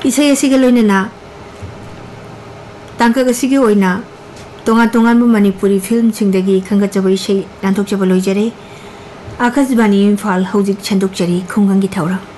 इसे असिग लोइनना तांका गसिगी ओइना तोंगा तोंगान मणिपुरी फिल्म सिंगदगी खंगचब इसे नांथोकचब लोइजरे आकाशवाणी इम्फाल हौजिक छंदोकचरी खुंगंगी थौरा।